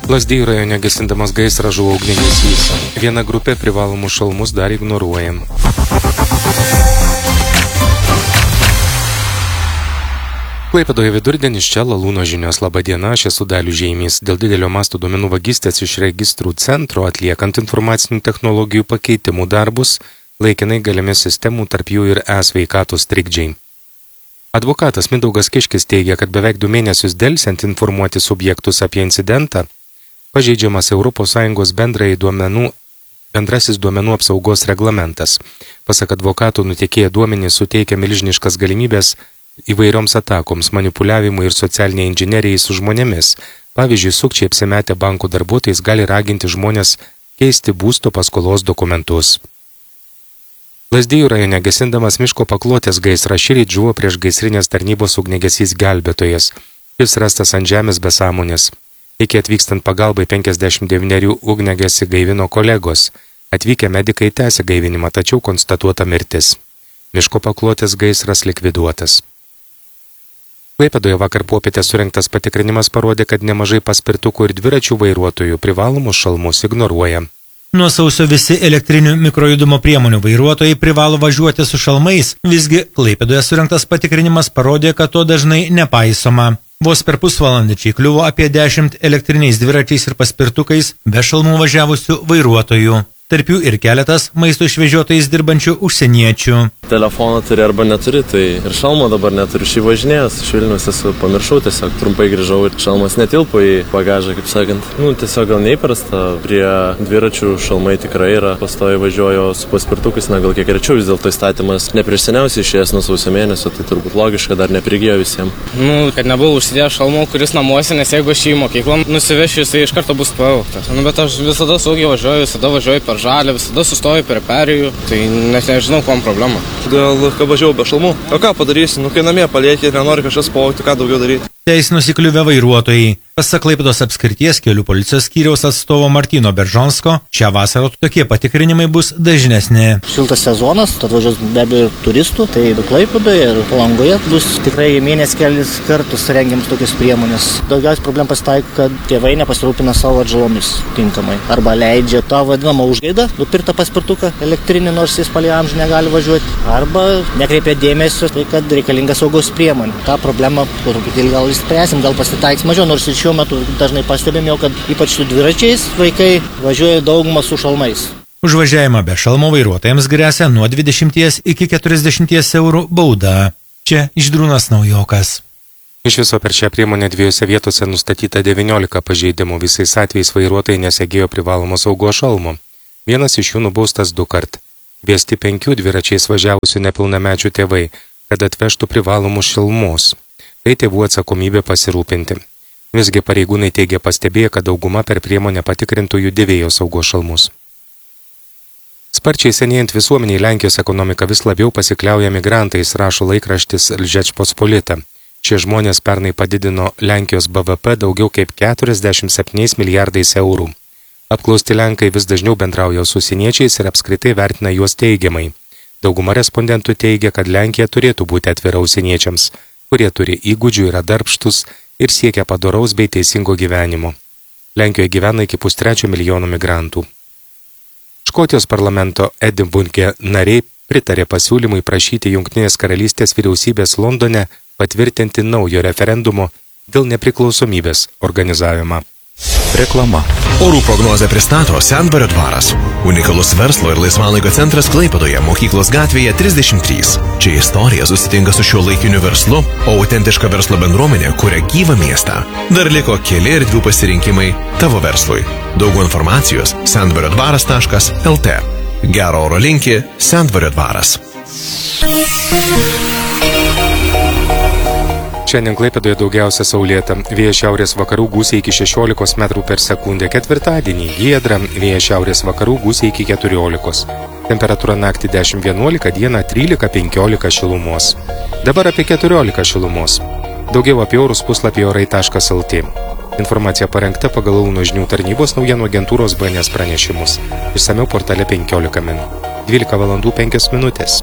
Lazdijų rajone gesindamas gaisrą žuvo ugniagesys. Viena grupė privalomų šalmus dar ignoruoja. Klaipėdoje vidurdienis čia Lalūno žinios. Labą dieną, aš esu Dalius Žeimys. Dėl didelio masto duomenų vagystės iš registrų centro atliekant informacinių technologijų pakeitimų darbus, laikinai galimi sistemų, tarp jų ir e-sveikatos trikdžiai. Advokatas Mindaugas Kiškis teigia, kad beveik 2 mėnesius delsiant informuoti subjektus apie incidentą, pažeidžiamas ES bendrasis duomenų apsaugos reglamentas. Pasak advokatų, nutekėję duomenys suteikia milžiniškas galimybės įvairioms atakoms, manipuliavimui ir socialiniai inžinerijai su žmonėmis. Pavyzdžiui, sukčiai apsimetę bankų darbuotojais gali raginti žmonės keisti būsto paskolos dokumentus. Lazdijų rajone gesindamas miško paklotės gaisrą šįryt žuvo priešgaisrinės tarnybos ugniagesys gelbėtojas. Jis rastas ant žemės be sąmonės. Iki atvykstant pagalbai 59 ugniagesį gaivino kolegos. Atvykę medikai tęsė gaivinimą, tačiau konstatuota mirtis. Miško paklotės gaisras likviduotas. Klaipėdoje vakar popietę surengtas patikrinimas parodė, kad nemažai paspirtukų ir dviračių vairuotojų privalomus šalmus ignoruoja. Nuo sausio visi elektrinių mikrojudumo priemonių vairuotojai privalo važiuoti su šalmais, visgi Klaipėdoje surengtas patikrinimas parodė, kad to dažnai nepaisoma. Vos per pusvalandį čia įkliuvo apie 10 elektriniais dviračiais ir paspirtukais be šalmų važiavusių vairuotojų. Tarp jų ir keletas maisto išvežiotojais dirbančių užsieniečių. Telefoną turi arba neturi, tai ir šalmo dabar neturiu. Šį važinėjęs, iš Vilniaus esu pamiršau, tiesiog trumpai grįžau ir šalmas netilpo į bagažą, kaip sakant. Tiesiog gal neįprasta, prie dviračių šalmai tikrai yra. Pastoviai važiuoju su paspirtukais, gal kiek rečiau, vis dėlto įstatymas ne prieš seniausiai išėjęs nuo sausio mėnesio, tai turbūt logiška, dar neprigijo visiems. Kad nebuvau užsidėjęs šalmo, kuris namuose, nes jeigu aš į mokyklą nusivešiu, jisai iš karto bus pavogtas. Bet aš visada saugiai važiuoju, visada važiuoju per žalę, visada sustoju prie perėjų, tai net nežinau, kuom problema. Gal, kad važiavau be šalmų. O ką padarysi? Kai namie palieki, nenori kažkas pavogti, ką daugiau daryti. Teisinosi kliuvę vairuotojai. Pasak Klaipėdos apskrities kelių policijos skyriaus atstovo Martino Beržonsko, šią vasarą tokie patikrinimai bus dažnesni. Šiltas sezonas, tad važiuos be abejo turistų, tai Klaipėdoje ir Palangoje bus tikrai mėnesį kelis kartus rengiamas tokios priemonės. Daugiausiai problemų pasitaiko, kad tėvai nepasirūpina savo atžalomis tinkamai. Arba leidžia tą vadinamą užgaidą, nupirktą paspirtuką elektrinį, nors jis palei amžių negali važiuoti. Arba nekreipia dėmesio, tai kad reikalinga saugos priemonė. Ta problema truputėlį gal išspręsim, gal pasitaiks mažiau, nors ir šiuo metu dažnai pastebėjome, kad ypač su dviračiais vaikai važiuoja daugumą su šalmais. Už važiavimą be šalmo vairuotojams gresia nuo 20 iki 40 eurų bauda. Čia Žydrūnas Naujokas. Iš viso per šią priemonę 2 vietose nustatyta 19 pažeidimų. Visais atvejais vairuotojai nesegėjo privalomo saugos šalmo. Vienas iš jų nubaustas 2 kart. Kviesti 5 dviračiais važiavusių nepilnamečių tėvai, kad atvežtų privalomus šalmus. Tai tėvų atsakomybė pasirūpinti. Visgi pareigūnai teigia pastebėję, kad dauguma per priemonę patikrintųjų dėvėjo saugos šalmus. Sparčiai senėjant visuomeniai Lenkijos ekonomika vis labiau pasikliauja migrantais, rašo laikraštis Žečpospolita. Šie žmonės pernai padidino Lenkijos BVP daugiau kaip 47 milijardais eurų. Apklausti Lenkai vis dažniau bendrauja su užsieniečiais ir apskritai vertina juos teigiamai. Dauguma respondentų teigia, kad Lenkija turėtų būti atvira užsieniečiams, kurie turi įgūdžių, yra darbštus ir siekia padoraus bei teisingo gyvenimo. Lenkijoje gyvena iki 3,5 milijono migrantų. Škotijos parlamento Edinburge nariai pritarė pasiūlymui prašyti Jungtinės karalystės vyriausybės Londone patvirtinti naujo referendumo dėl nepriklausomybės organizavimą. Reklama. Orų prognozę pristato Sendvario dvaras. Unikalus verslo ir laisvalaikio centras Klaipėdoje, Mokyklos gatvėje 33. Čia istorija susitinka su šiuo laikiniu verslu, o autentiška verslo bendruomenė kuria gyvą miestą. Dar liko keli erdvių pasirinkimai tavo verslui. Daugiau informacijos sendvariodvaras.lt. Gero oro linki Sendvario dvaras. Šiandien Klaipėdoje daugiausia saulėta, vėjas šiaurės vakarų gūsiai iki 16 metrų per sekundę, ketvirtadienį giedra, vėjas šiaurės vakarų gūsiai iki 14. Temperatūra naktį 10-11, dieną 13-15 šilumos. Dabar apie 14 šilumos. Daugiau apie orus puslapyje orai.lt. Informacija parengta pagal Lalūno žinių tarnybos naujienų agentūros BNS pranešimus. Išsamiau portale 15 min. 12 valandų 5 minutės.